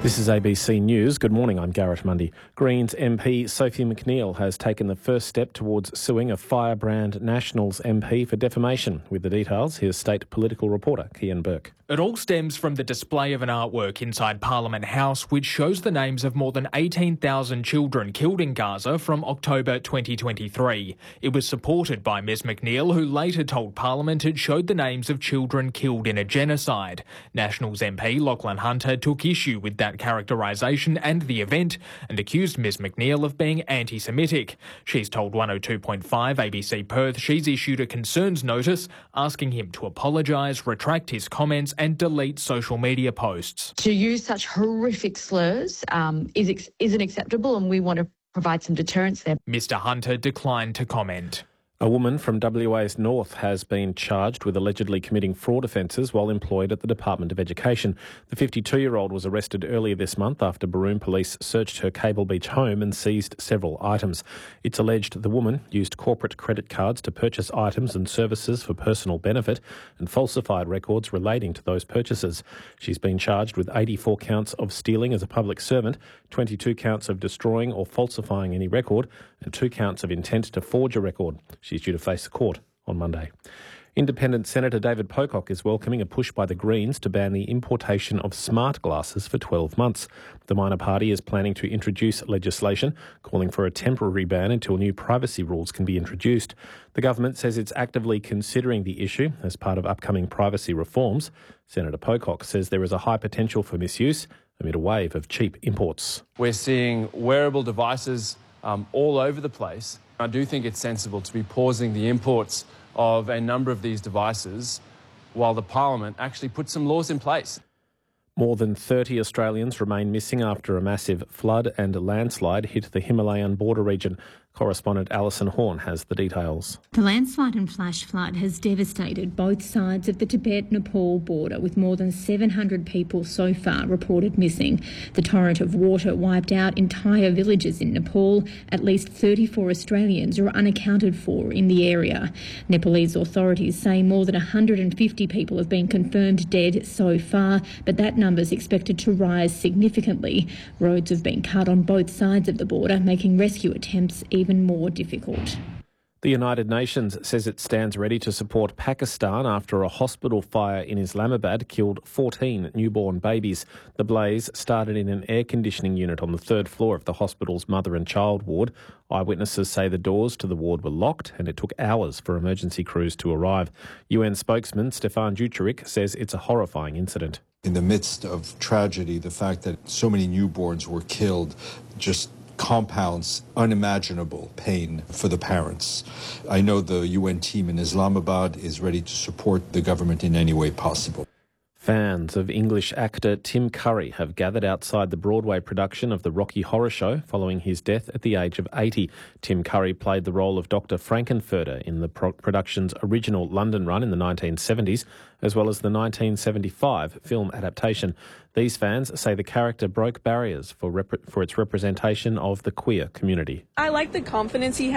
This is ABC News. Good morning, I'm Garrett Mundy. Greens MP Sophie McNeil has taken the first step towards suing a Firebrand Nationals MP for defamation. With the details, here's state political reporter Kian Burke. It all stems from the display of an artwork inside Parliament House which shows the names of more than 18,000 children killed in Gaza from October 2023. It was supported by Ms McNeil, who later told Parliament it showed the names of children killed in a genocide. Nationals MP Lachlan Hunter took issue with that characterisation and the event and accused Ms McNeil of being anti-Semitic. She's told 102.5 ABC Perth she's issued a concerns notice asking him to apologise, retract his comments and delete social media posts. To use such horrific slurs isn't acceptable, and we want to provide some deterrence there. Mr Hunter declined to comment. A woman from WA's North has been charged with allegedly committing fraud offences while employed at the Department of Education. The 52-year-old was arrested earlier this month after Baroom police searched her Cable Beach home and seized several items. It's alleged the woman used corporate credit cards to purchase items and services for personal benefit and falsified records relating to those purchases. She's been charged with 84 counts of stealing as a public servant, 22 counts of destroying or falsifying any record, and 2 counts of intent to forge a record. She's due to face the court on Monday. Independent Senator David Pocock is welcoming a push by the Greens to ban the importation of smart glasses for 12 months. The minor party is planning to introduce legislation calling for a temporary ban until new privacy rules can be introduced. The government says it's actively considering the issue as part of upcoming privacy reforms. Senator Pocock says there is a high potential for misuse amid a wave of cheap imports. We're seeing wearable devices all over the place. I do think it's sensible to be pausing the imports of a number of these devices while the Parliament actually puts some laws in place. More than 30 Australians remain missing after a massive flood and a landslide hit the Himalayan border region. Correspondent Alison Horn has the details. The landslide and flash flood has devastated both sides of the Tibet-Nepal border, with more than 700 people so far reported missing. The torrent of water wiped out entire villages in Nepal. At least 34 Australians are unaccounted for in the area. Nepalese authorities say more than 150 people have been confirmed dead so far, but that number is expected to rise significantly. Roads have been cut on both sides of the border, making rescue attempts even more difficult. The United Nations says it stands ready to support Pakistan after a hospital fire in Islamabad killed 14 newborn babies. The blaze started in an air conditioning unit on the 3rd floor of the hospital's mother and child ward. Eyewitnesses say the doors to the ward were locked and it took hours for emergency crews to arrive. UN spokesman Stefan Dujarric says it's a horrifying incident. In the midst of tragedy, the fact that so many newborns were killed just compounds unimaginable pain for the parents. I know the UN team in Islamabad is ready to support the government in any way possible. Fans of English actor Tim Curry have gathered outside the Broadway production of the Rocky Horror Show following his death at the age of 80. Tim Curry played the role of Dr. Frankenfurter in the production's original London run in the 1970s, as well as the 1975 film adaptation. These fans say the character broke barriers for its representation of the queer community. I like the confidence he